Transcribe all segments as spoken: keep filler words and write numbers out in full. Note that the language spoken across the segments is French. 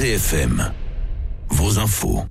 C F M, vos infos.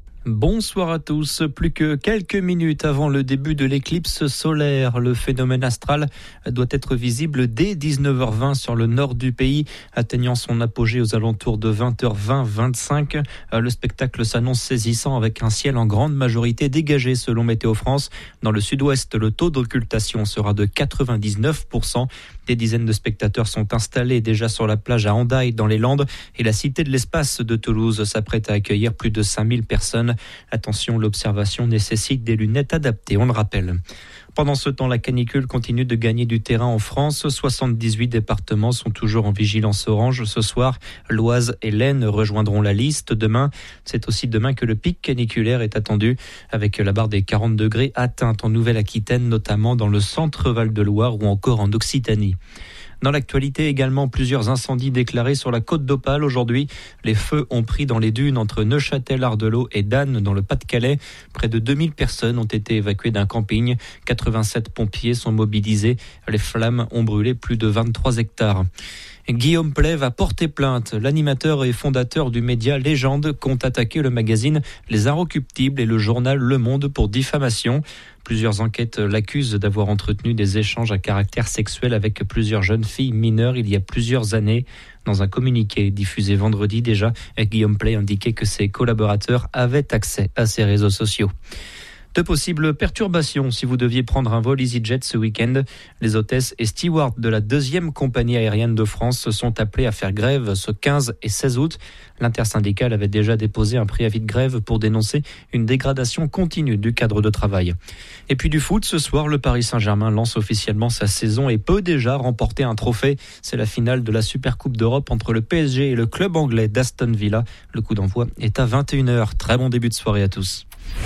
Bonsoir à tous. Plus que quelques minutes avant le début de l'éclipse solaire, le phénomène astral doit être visible dès dix-neuf heures vingt sur le nord du pays, atteignant son apogée aux alentours de vingt heures vingt vingt-cinq. Le spectacle s'annonce saisissant avec un ciel en grande majorité dégagé selon Météo France. Dans le sud-ouest, le taux d'occultation sera de quatre-vingt-dix-neuf pour cent. Des dizaines de spectateurs sont installés déjà sur la plage à Hendaye dans les Landes et la Cité de l'Espace de Toulouse s'apprête à accueillir plus de cinq mille personnes. Attention, l'observation nécessite des lunettes adaptées, on le rappelle. Pendant ce temps, la canicule continue de gagner du terrain en France. soixante-dix-huit départements sont toujours en vigilance orange. Ce soir, l'Oise et l'Aisne rejoindront la liste. Demain, c'est aussi demain que le pic caniculaire est attendu, avec la barre des quarante degrés atteinte en Nouvelle-Aquitaine, notamment dans le centre Val-de-Loire ou encore en Occitanie. Dans l'actualité également, plusieurs incendies déclarés sur la côte d'Opale aujourd'hui. Les feux ont pris dans les dunes entre Neuchâtel, Ardelot et Danne dans le Pas-de-Calais. Près de deux mille personnes ont été évacuées d'un camping. quatre-vingt-sept pompiers sont mobilisés. Les flammes ont brûlé plus de vingt-trois hectares. Guillaume Pley va porter plainte. L'animateur et fondateur du média Légende compte attaquer le magazine Les Inrecuptibles et le journal Le Monde pour diffamation. Plusieurs enquêtes l'accusent d'avoir entretenu des échanges à caractère sexuel avec plusieurs jeunes filles mineures il y a plusieurs années. Dans un communiqué diffusé vendredi déjà, Guillaume Pley indiquait que ses collaborateurs avaient accès à ses réseaux sociaux. De possibles perturbations si vous deviez prendre un vol EasyJet ce week-end. Les hôtesses et stewards de la deuxième compagnie aérienne de France sont appelés à faire grève ce quinze et seize août. L'intersyndicale avait déjà déposé un préavis de grève pour dénoncer une dégradation continue du cadre de travail. Et puis du foot, ce soir, le Paris Saint-Germain lance officiellement sa saison et peut déjà remporter un trophée. C'est la finale de la Supercoupe d'Europe entre le P S G et le club anglais d'Aston Villa. Le coup d'envoi est à vingt et une heures. Très bon début de soirée à tous.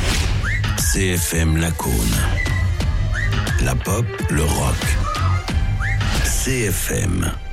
C F M Lacaune. La pop, le rock. C F M.